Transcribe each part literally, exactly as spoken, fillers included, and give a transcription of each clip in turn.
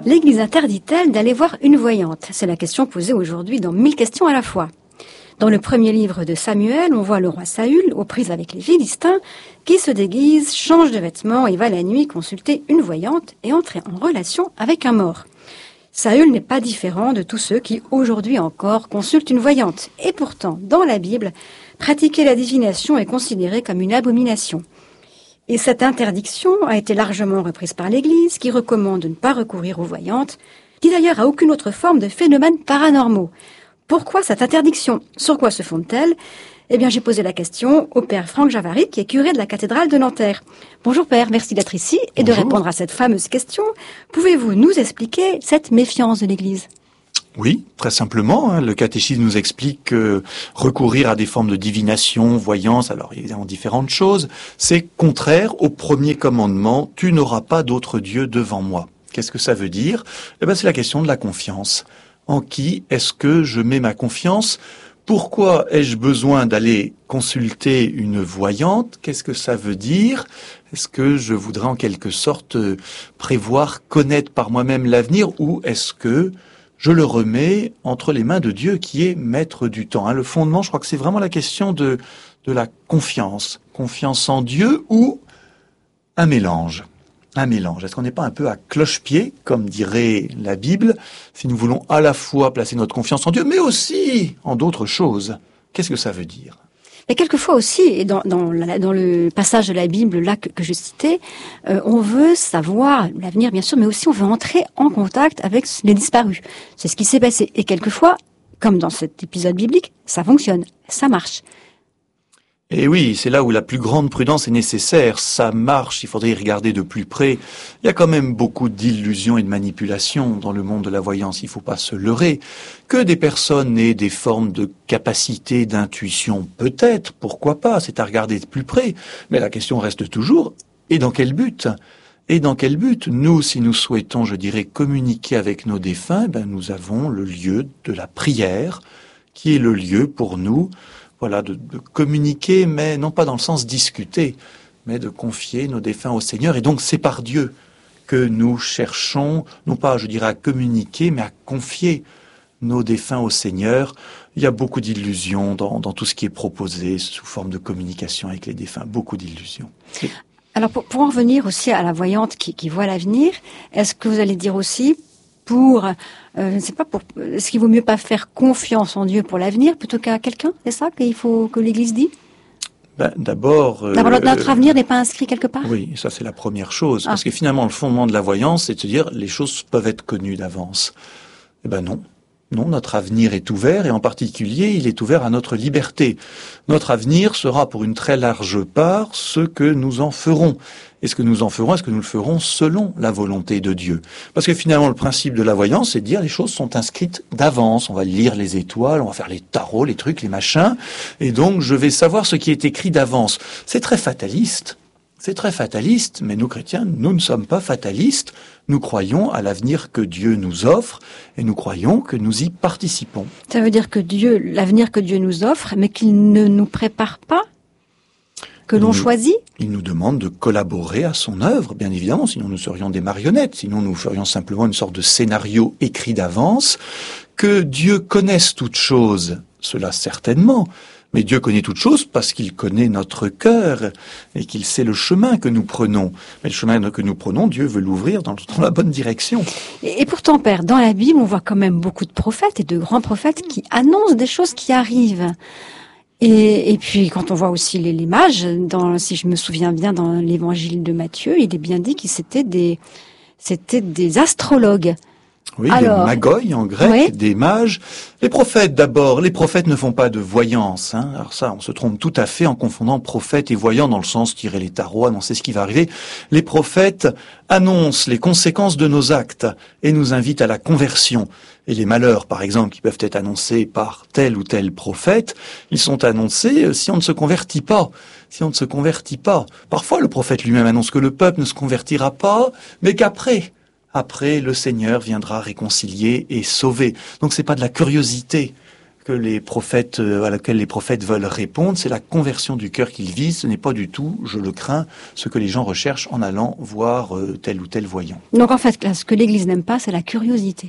L'Église interdit-elle d'aller voir une voyante? C'est la question posée aujourd'hui dans mille questions à la fois. Dans le premier livre de Samuel, on voit le roi Saül, aux prises avec les Philistins, qui se déguise, change de vêtements et va la nuit consulter une voyante et entrer en relation avec un mort. Saül n'est pas différent de tous ceux qui, aujourd'hui encore, consultent une voyante. Et pourtant, dans la Bible, pratiquer la divination est considéré comme une abomination. Et cette interdiction a été largement reprise par l'Église, qui recommande de ne pas recourir aux voyantes, qui d'ailleurs a aucune autre forme de phénomènes paranormaux. Pourquoi cette interdiction? Sur quoi se fonde-t-elle? Eh bien, j'ai posé la question au père Franck Javary, qui est curé de la cathédrale de Nanterre. Bonjour père, merci d'être ici et Bonjour. De répondre à cette fameuse question. Pouvez-vous nous expliquer cette méfiance de l'Église? Oui, très simplement, hein, le catéchisme nous explique que recourir à des formes de divination, voyance, alors évidemment différentes choses, c'est contraire au premier commandement, tu n'auras pas d'autre Dieu devant moi. Qu'est-ce que ça veut dire? Eh ben, c'est la question de la confiance. En qui est-ce que je mets ma confiance? Pourquoi ai-je besoin d'aller consulter une voyante? Qu'est-ce que ça veut dire? Est-ce que je voudrais en quelque sorte prévoir, connaître par moi-même l'avenir, ou est-ce que je le remets entre les mains de Dieu qui est maître du temps? Le fondement, je crois que c'est vraiment la question de, de la confiance. Confiance en Dieu ou un mélange. Un mélange. Est-ce qu'on n'est pas un peu à cloche-pied, comme dirait la Bible, si nous voulons à la fois placer notre confiance en Dieu, mais aussi en d'autres choses? Qu'est-ce que ça veut dire? Et quelquefois aussi, et dans, dans, la, dans le passage de la Bible là que, que je citais, euh, on veut savoir l'avenir bien sûr, mais aussi on veut entrer en contact avec les disparus. C'est ce qui s'est passé. Et quelquefois, comme dans cet épisode biblique, ça fonctionne, ça marche. Et oui, c'est là où la plus grande prudence est nécessaire. Ça marche, il faudrait y regarder de plus près. Il y a quand même beaucoup d'illusions et de manipulations dans le monde de la voyance, il ne faut pas se leurrer. Que des personnes aient des formes de capacité d'intuition, peut-être, pourquoi pas, c'est à regarder de plus près. Mais la question reste toujours, et dans quel but ? Et dans quel but? Nous, si nous souhaitons, je dirais, communiquer avec nos défunts, ben, nous avons le lieu de la prière, qui est le lieu pour nous, voilà, de, de communiquer, mais non pas dans le sens discuter, mais de confier nos défunts au Seigneur. Et donc c'est par Dieu que nous cherchons, non pas, je dirais, à communiquer, mais à confier nos défunts au Seigneur. Il y a beaucoup d'illusions dans, dans tout ce qui est proposé sous forme de communication avec les défunts, beaucoup d'illusions. C'est... Alors pour, pour en revenir aussi à la voyante qui, qui voit l'avenir, est-ce que vous allez dire aussi pour, euh, je ne sais pas, pour, est-ce qu'il vaut mieux pas faire confiance en Dieu pour l'avenir plutôt qu'à quelqu'un? C'est ça qu'il faut que l'Église dit? Ben, d'abord, euh, d'abord, notre avenir n'est pas inscrit quelque part? Oui, ça c'est la première chose. Ah. Parce que finalement, le fondement de la voyance, c'est de se dire les choses peuvent être connues d'avance. Eh ben non. Non, notre avenir est ouvert et en particulier, il est ouvert à notre liberté. Notre avenir sera pour une très large part ce que nous en ferons. Et ce que nous en ferons, est-ce que nous le ferons selon la volonté de Dieu? Parce que finalement, le principe de la voyance, c'est de dire les choses sont inscrites d'avance. On va lire les étoiles, on va faire les tarots, les trucs, les machins. Et donc, je vais savoir ce qui est écrit d'avance. C'est très fataliste. C'est très fataliste, mais nous chrétiens, nous ne sommes pas fatalistes. Nous croyons à l'avenir que Dieu nous offre et nous croyons que nous y participons. Ça veut dire que Dieu, l'avenir que Dieu nous offre, mais qu'il ne nous prépare pas, que l'on nous, choisit? Il nous demande de collaborer à son œuvre, bien évidemment, sinon nous serions des marionnettes, sinon nous ferions simplement une sorte de scénario écrit d'avance. Que Dieu connaisse toutes choses, cela certainement. Mais Dieu connaît toutes choses parce qu'il connaît notre cœur et qu'il sait le chemin que nous prenons. Mais le chemin que nous prenons, Dieu veut l'ouvrir dans, dans la bonne direction. Et, et pourtant, Père, dans la Bible, on voit quand même beaucoup de prophètes et de grands prophètes qui annoncent des choses qui arrivent. Et, et puis, quand on voit aussi les, les mages, dans, si je me souviens bien, dans l'évangile de Matthieu, il est bien dit qu'ils étaient des, c'était des astrologues. Oui, Alors, des magoi en grec, oui. Des mages. Les prophètes d'abord, les prophètes ne font pas de voyance. Hein. Alors ça, on se trompe tout à fait en confondant prophète et voyant dans le sens tirer les tarots, annoncer ce qui va arriver. Les prophètes annoncent les conséquences de nos actes et nous invitent à la conversion. Et les malheurs, par exemple, qui peuvent être annoncés par tel ou tel prophète, ils sont annoncés si on ne se convertit pas. Si on ne se convertit pas. Parfois, le prophète lui-même annonce que le peuple ne se convertira pas, mais qu'après... Après, le Seigneur viendra réconcilier et sauver. Donc c'est pas de la curiosité que les prophètes, à laquelle les prophètes veulent répondre, c'est la conversion du cœur qu'ils visent. Ce n'est pas du tout, je le crains, ce que les gens recherchent en allant voir tel ou tel voyant. Donc en fait, là, ce que l'Église n'aime pas, c'est la curiosité.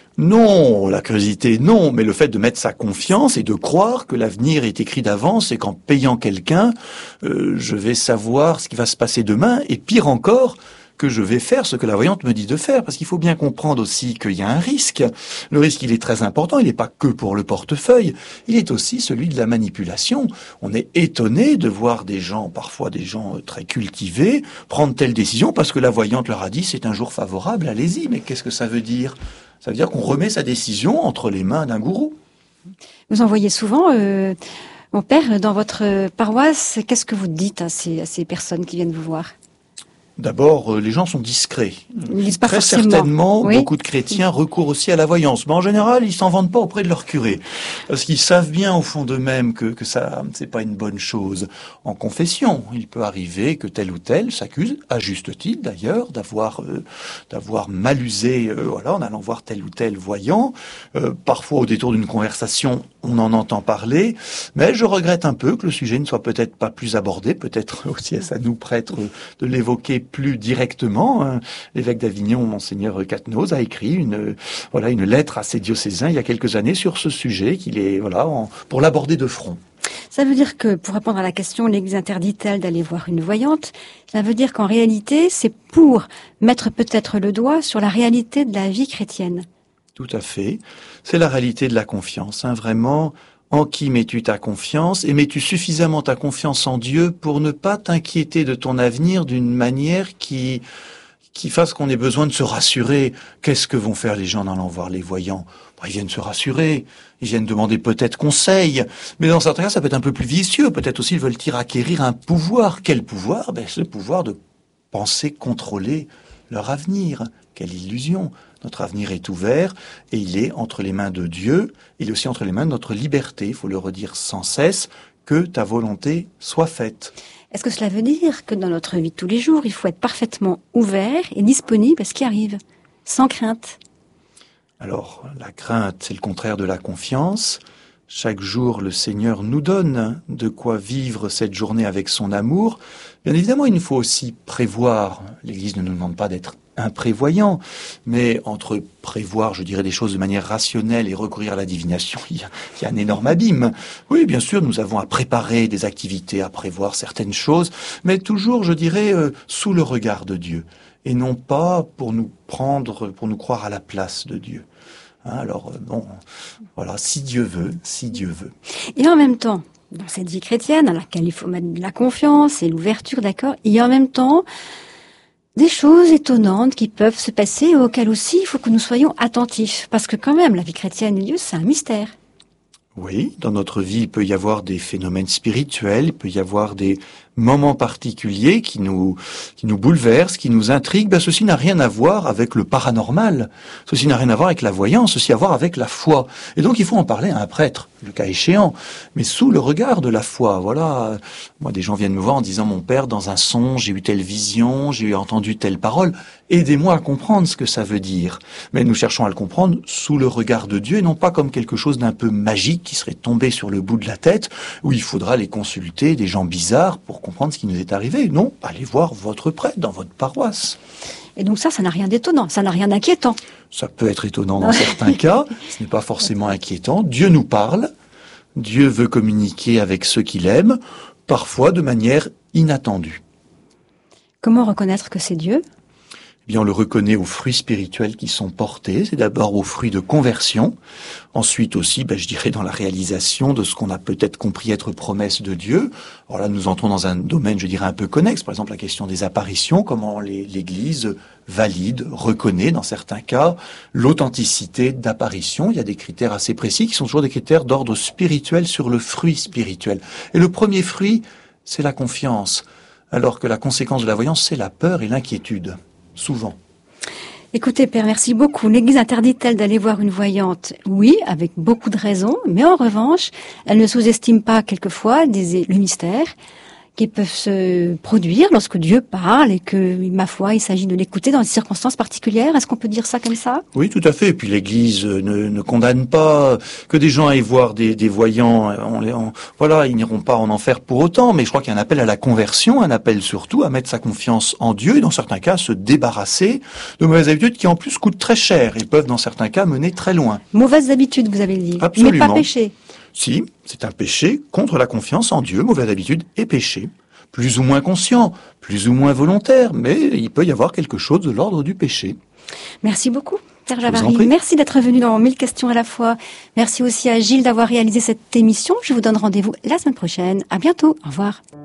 Non, la curiosité, non, mais le fait de mettre sa confiance et de croire que l'avenir est écrit d'avance et qu'en payant quelqu'un, euh, je vais savoir ce qui va se passer demain, et pire encore, que je vais faire ce que la voyante me dit de faire, parce qu'il faut bien comprendre aussi qu'il y a un risque. Le risque, il est très important, il n'est pas que pour le portefeuille, il est aussi celui de la manipulation. On est étonné de voir des gens, parfois des gens très cultivés, prendre telle décision parce que la voyante leur a dit c'est un jour favorable, allez-y. Mais qu'est-ce que ça veut dire ? Ça veut dire qu'on remet sa décision entre les mains d'un gourou. Vous en voyez souvent, euh, mon père, dans votre paroisse, qu'est-ce que vous dites à ces, à ces personnes qui viennent vous voir ? D'abord, les gens sont discrets. Ils disent pas Très forcément. certainement, Oui. beaucoup de chrétiens recourent aussi à la voyance. Mais en général, ils s'en vantent pas auprès de leur curé. Parce qu'ils savent bien au fond d'eux-mêmes que, que ça, c'est pas une bonne chose. En confession, il peut arriver que tel ou tel s'accuse, à juste titre d'ailleurs, d'avoir, euh, d'avoir mal usé, euh, voilà, en allant voir tel ou tel voyant. Euh, parfois, au détour d'une conversation, on en entend parler. Mais je regrette un peu que le sujet ne soit peut-être pas plus abordé. Peut-être aussi est-ce à nous prêtres de l'évoquer plus directement. L'évêque d'Avignon, Monseigneur Catenoz, a écrit une voilà une lettre à ses diocésains il y a quelques années sur ce sujet, qu'il est voilà en, pour l'aborder de front. Ça veut dire que, pour répondre à la question, l'Église interdit-elle d'aller voir une voyante ? Ça veut dire qu'en réalité, c'est pour mettre peut-être le doigt sur la réalité de la vie chrétienne. Tout à fait. C'est la réalité de la confiance, hein, vraiment. En qui mets-tu ta confiance? Et mets-tu suffisamment ta confiance en Dieu pour ne pas t'inquiéter de ton avenir d'une manière qui qui fasse qu'on ait besoin de se rassurer? Qu'est-ce que vont faire les gens en allant voir les voyants? Bon, ils viennent se rassurer, ils viennent demander peut-être conseil, mais dans certains cas, ça peut être un peu plus vicieux. Peut-être aussi, ils veulent-ils acquérir un pouvoir. Quel pouvoir? Ben, c'est le pouvoir de penser contrôler leur avenir. Quelle illusion! Notre avenir est ouvert et il est entre les mains de Dieu, il est aussi entre les mains de notre liberté. Il faut le redire sans cesse, que ta volonté soit faite. Est-ce que cela veut dire que dans notre vie de tous les jours, il faut être parfaitement ouvert et disponible à ce qui arrive, sans crainte? Alors, la crainte, c'est le contraire de la confiance. Chaque jour, le Seigneur nous donne de quoi vivre cette journée avec son amour. Bien évidemment, il nous faut aussi prévoir. L'Église ne nous demande pas d'être imprévoyant, mais entre prévoir, je dirais, des choses de manière rationnelle et recourir à la divination, il y a, il y a un énorme abîme. Oui, bien sûr, nous avons à préparer des activités, à prévoir certaines choses, mais toujours, je dirais, euh, sous le regard de Dieu, et non pas pour nous prendre, pour nous croire à la place de Dieu. Hein, alors, euh, bon, voilà, si Dieu veut, si Dieu veut. Et en même temps, dans cette vie chrétienne, à laquelle il faut mettre de la confiance et l'ouverture, d'accord, il y a en même temps des choses étonnantes qui peuvent se passer et auxquelles aussi il faut que nous soyons attentifs. Parce que quand même, la vie chrétienne et Dieu, c'est un mystère. Oui, dans notre vie, il peut y avoir des phénomènes spirituels, il peut y avoir des moments particuliers qui nous qui nous bouleversent, qui nous intriguent. Ben, ceci n'a rien à voir avec le paranormal. Ceci n'a rien à voir avec la voyance. Ceci a à voir avec la foi. Et donc, il faut en parler à un prêtre, le cas échéant, mais sous le regard de la foi. Voilà. Moi, des gens viennent me voir en disant, mon père, dans un songe, j'ai eu telle vision, j'ai entendu telle parole. Aidez-moi à comprendre ce que ça veut dire. Mais nous cherchons à le comprendre sous le regard de Dieu et non pas comme quelque chose d'un peu magique qui serait tombé sur le bout de la tête, où il faudra aller consulter des gens bizarres pour comprendre ce qui nous est arrivé. Non, allez voir votre prêtre dans votre paroisse. Et donc ça, ça n'a rien d'étonnant, ça n'a rien d'inquiétant. Ça peut être étonnant dans certains cas, ce n'est pas forcément inquiétant. Dieu nous parle, Dieu veut communiquer avec ceux qu'il aime, parfois de manière inattendue. Comment reconnaître que c'est Dieu ? Eh bien, on le reconnaît aux fruits spirituels qui sont portés. C'est d'abord aux fruits de conversion. Ensuite aussi, ben, je dirais, dans la réalisation de ce qu'on a peut-être compris être promesse de Dieu. Alors là, nous entrons dans un domaine, je dirais, un peu connexe. Par exemple, la question des apparitions, comment les, l'Église valide, reconnaît, dans certains cas, l'authenticité d'apparition. Il y a des critères assez précis qui sont toujours des critères d'ordre spirituel sur le fruit spirituel. Et le premier fruit, c'est la confiance. Alors que la conséquence de la voyance, c'est la peur et l'inquiétude. Souvent. Écoutez, Père, merci beaucoup. L'Église interdit-elle d'aller voir une voyante? Oui, avec beaucoup de raisons, mais en revanche, elle ne sous-estime pas quelquefois des, le mystère qui peuvent se produire lorsque Dieu parle et que, ma foi, il s'agit de l'écouter dans des circonstances particulières. Est-ce qu'on peut dire ça comme ça? Oui, tout à fait. Et puis l'Église ne, ne condamne pas que des gens aillent voir des, des voyants. On les, on, voilà, ils n'iront pas en enfer pour autant. Mais je crois qu'il y a un appel à la conversion, un appel surtout à mettre sa confiance en Dieu et dans certains cas se débarrasser de mauvaises habitudes qui en plus coûtent très cher et peuvent dans certains cas mener très loin. Mauvaises habitudes, vous avez dit. Absolument. Mais pas péché. Si, c'est un péché contre la confiance en Dieu, mauvaise habitude et péché. Plus ou moins conscient, plus ou moins volontaire, mais il peut y avoir quelque chose de l'ordre du péché. Merci beaucoup, Père Je vous en Javary. prie. Merci d'être venu dans mille questions à la fois. Merci aussi à Gilles d'avoir réalisé cette émission. Je vous donne rendez-vous la semaine prochaine. À bientôt. Au revoir.